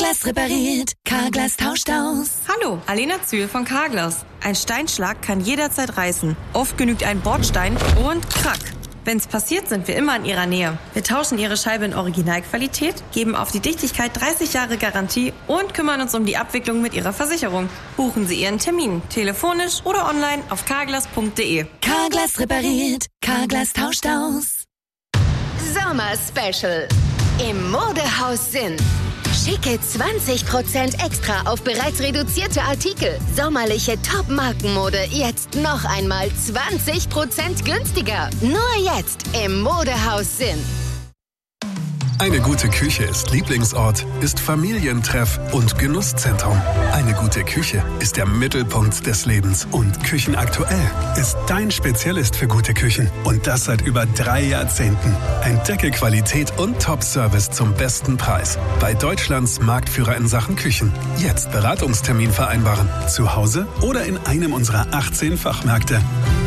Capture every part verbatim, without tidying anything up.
Carglass repariert, Carglass tauscht aus. Hallo, Alena Zühl von Carglass. Ein Steinschlag kann jederzeit reißen. Oft genügt ein Bordstein und krack. Wenn's passiert, sind wir immer in Ihrer Nähe. Wir tauschen Ihre Scheibe in Originalqualität, geben auf die Dichtigkeit dreißig Jahre Garantie und kümmern uns um die Abwicklung mit Ihrer Versicherung. Buchen Sie Ihren Termin, telefonisch oder online auf carglass punkt de. Carglass repariert, Carglass tauscht aus. Sommer-Special im Modehaus Sinn. Schicke zwanzig Prozent extra auf bereits reduzierte Artikel. Sommerliche Top-Markenmode jetzt noch einmal zwanzig Prozent günstiger. Nur jetzt im Modehaus Sinn. Eine gute Küche ist Lieblingsort, ist Familientreff und Genusszentrum. Eine gute Küche ist der Mittelpunkt des Lebens. Und Küchenaktuell ist dein Spezialist für gute Küchen. Und das seit über drei Jahrzehnten. Entdecke Qualität und Top-Service zum besten Preis. Bei Deutschlands Marktführer in Sachen Küchen. Jetzt Beratungstermin vereinbaren. Zu Hause oder in einem unserer achtzehn Fachmärkte.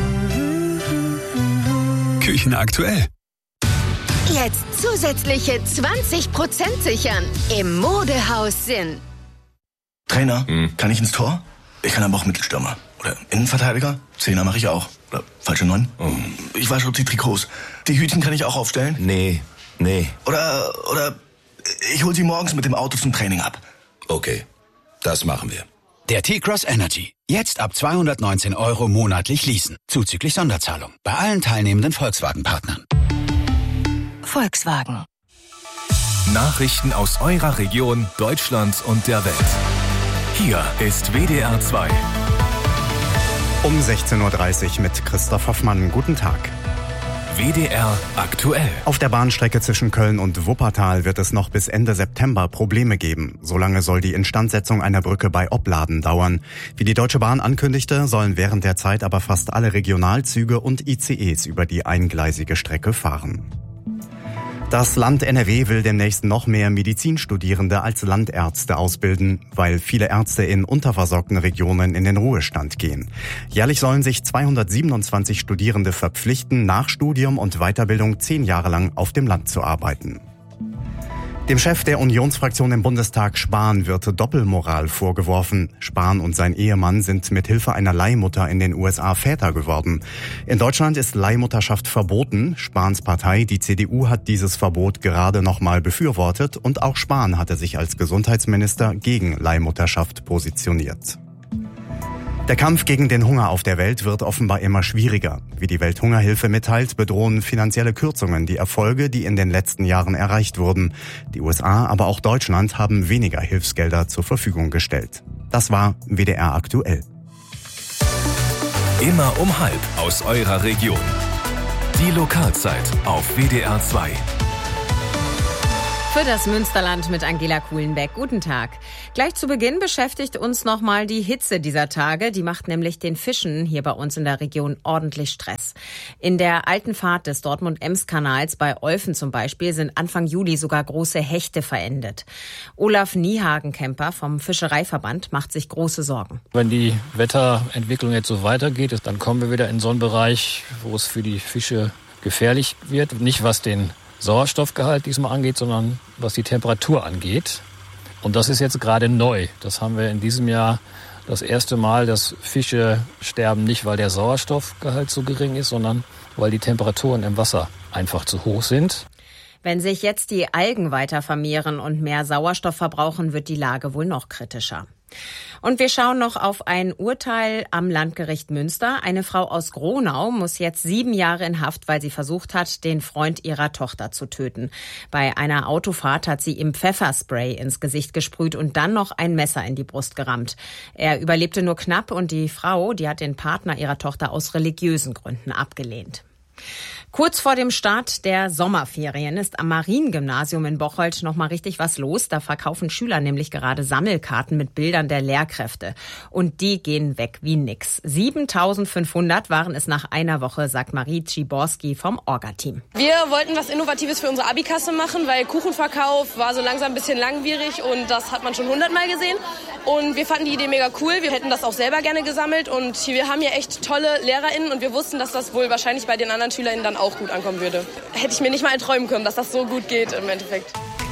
Küchenaktuell. Jetzt zusätzliche zwanzig Prozent sichern im Modehaus Sinn. Trainer, hm. kann ich ins Tor? Ich kann aber auch Mittelstürmer. Oder Innenverteidiger? Zehner mache ich auch. Oder falsche Neun? Oh. Ich wasche die Trikots. Die Hütchen kann ich auch aufstellen? Nee, nee. Oder, oder ich hol sie morgens mit dem Auto zum Training ab. Okay, das machen wir. Der T-Cross Energy. Jetzt ab zweihundertneunzehn Euro monatlich leasen. Zuzüglich Sonderzahlung. Bei allen teilnehmenden Volkswagen-Partnern. Volkswagen. Nachrichten aus eurer Region, Deutschland und der Welt. Hier ist W D R zwei. Um sechzehn Uhr dreißig mit Christoph Hoffmann. Guten Tag. W D R aktuell. Auf der Bahnstrecke zwischen Köln und Wuppertal wird es noch bis Ende September Probleme geben. Solange soll die Instandsetzung einer Brücke bei Opladen dauern. Wie die Deutsche Bahn ankündigte, sollen während der Zeit aber fast alle Regionalzüge und I C Es über die eingleisige Strecke fahren. Das Land N R W will demnächst noch mehr Medizinstudierende als Landärzte ausbilden, weil viele Ärzte in unterversorgten Regionen in den Ruhestand gehen. Jährlich sollen sich zweihundertsiebenundzwanzig Studierende verpflichten, nach Studium und Weiterbildung zehn Jahre lang auf dem Land zu arbeiten. Dem Chef der Unionsfraktion im Bundestag, Spahn, wird Doppelmoral vorgeworfen. Spahn und sein Ehemann sind mit Hilfe einer Leihmutter in den U S A Väter geworden. In Deutschland ist Leihmutterschaft verboten. Spahns Partei, die C D U, hat dieses Verbot gerade noch mal befürwortet und auch Spahn hatte sich als Gesundheitsminister gegen Leihmutterschaft positioniert. Der Kampf gegen den Hunger auf der Welt wird offenbar immer schwieriger. Wie die Welthungerhilfe mitteilt, bedrohen finanzielle Kürzungen die Erfolge, die in den letzten Jahren erreicht wurden. Die U S A, aber auch Deutschland haben weniger Hilfsgelder zur Verfügung gestellt. Das war W D R aktuell. Immer um halb aus eurer Region. Die Lokalzeit auf W D R zwei. Für das Münsterland mit Angela Kuhlenbeck. Guten Tag. Gleich zu Beginn beschäftigt uns nochmal die Hitze dieser Tage. Die macht nämlich den Fischen hier bei uns in der Region ordentlich Stress. In der alten Fahrt des Dortmund-Ems-Kanals bei Olfen zum Beispiel sind Anfang Juli sogar große Hechte verendet. Olaf Niehagen-Kemper vom Fischereiverband macht sich große Sorgen. Wenn die Wetterentwicklung jetzt so weitergeht, dann kommen wir wieder in so einen Bereich, wo es für die Fische gefährlich wird. Nicht was den Sauerstoffgehalt diesmal angeht, sondern was die Temperatur angeht. Und das ist jetzt gerade neu. Das haben wir in diesem Jahr das erste Mal, dass Fische sterben, nicht weil der Sauerstoffgehalt so gering ist, sondern weil die Temperaturen im Wasser einfach zu hoch sind. Wenn sich jetzt die Algen weiter vermehren und mehr Sauerstoff verbrauchen, wird die Lage wohl noch kritischer. Und wir schauen noch auf ein Urteil am Landgericht Münster. Eine Frau aus Gronau muss jetzt sieben Jahre in Haft, weil sie versucht hat, den Freund ihrer Tochter zu töten. Bei einer Autofahrt hat sie ihm Pfefferspray ins Gesicht gesprüht und dann noch ein Messer in die Brust gerammt. Er überlebte nur knapp und die Frau, die hat den Partner ihrer Tochter aus religiösen Gründen abgelehnt. Kurz vor dem Start der Sommerferien ist am Mariengymnasium in Bocholt noch mal richtig was los. Da verkaufen Schüler nämlich gerade Sammelkarten mit Bildern der Lehrkräfte. Und die gehen weg wie nix. siebentausendfünfhundert waren es nach einer Woche, sagt Marie Tschiborski vom Orga-Team. Wir wollten was Innovatives für unsere Abikasse machen, weil Kuchenverkauf war so langsam ein bisschen langwierig und das hat man schon hundertmal gesehen. Und wir fanden die Idee mega cool. Wir hätten das auch selber gerne gesammelt und wir haben hier echt tolle LehrerInnen und wir wussten, dass das wohl wahrscheinlich bei den anderen SchülerInnen dann auch gut ankommen würde. Hätte ich mir nicht mal erträumen können, dass das so gut geht im Endeffekt.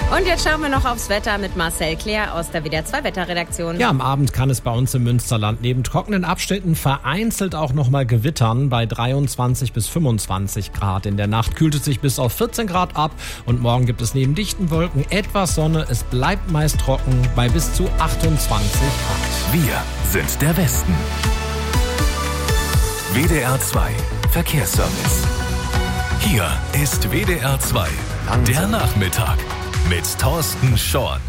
Und jetzt schauen wir noch aufs Wetter mit Marcel Claire aus der W D R zwei Wetterredaktion. Ja, am Abend kann es bei uns im Münsterland neben trockenen Abschnitten vereinzelt auch nochmal gewittern bei dreiundzwanzig bis fünfundzwanzig Grad. In der Nacht kühlt es sich bis auf vierzehn Grad ab und morgen gibt es neben dichten Wolken etwas Sonne. Es bleibt meist trocken bei bis zu achtundzwanzig Grad. Wir sind der Westen. W D R zwei Verkehrsservice. Hier ist W D R zwei, der Nachmittag mit Thorsten Schorn.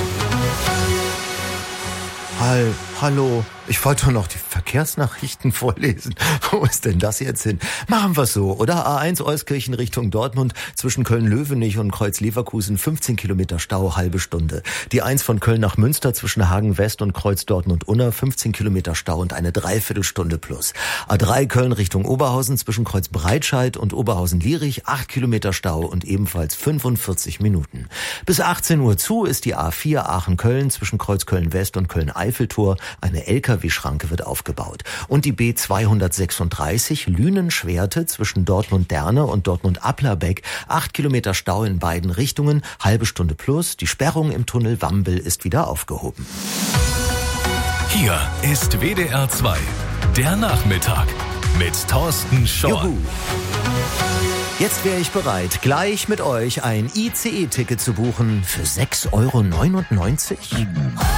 Hall, hallo, ich wollte noch die Verkehrsnachrichten vorlesen. Wo ist denn das jetzt hin? Machen wir so, oder? A eins Euskirchen Richtung Dortmund, zwischen Köln-Löwenich und Kreuz-Leverkusen fünfzehn Kilometer Stau, halbe Stunde. Die eins von Köln nach Münster zwischen Hagen-West und Kreuz Dortmund-Unna, fünfzehn Kilometer Stau und eine Dreiviertelstunde plus. A drei Köln Richtung Oberhausen zwischen Kreuz Breitscheid und Oberhausen-Lierich, acht Kilometer Stau und ebenfalls fünfundvierzig Minuten. Bis achtzehn Uhr zu ist die A vier Aachen-Köln zwischen Kreuz Köln-West und Köln-Eiffeltor. Eine L K W-Schranke wird aufgebaut. Und die B zweihundertsechsunddreißig Lünen-Schwerte zwischen Dortmund-Derne und Dortmund-Applerbeck. Acht Kilometer Stau in beiden Richtungen, halbe Stunde plus. Die Sperrung im Tunnel Wambel ist wieder aufgehoben. Hier ist W D R zwei, der Nachmittag mit Thorsten Schorn. Juhu. Jetzt wäre ich bereit, gleich mit euch ein I C E-Ticket zu buchen für sechs Euro neunundneunzig.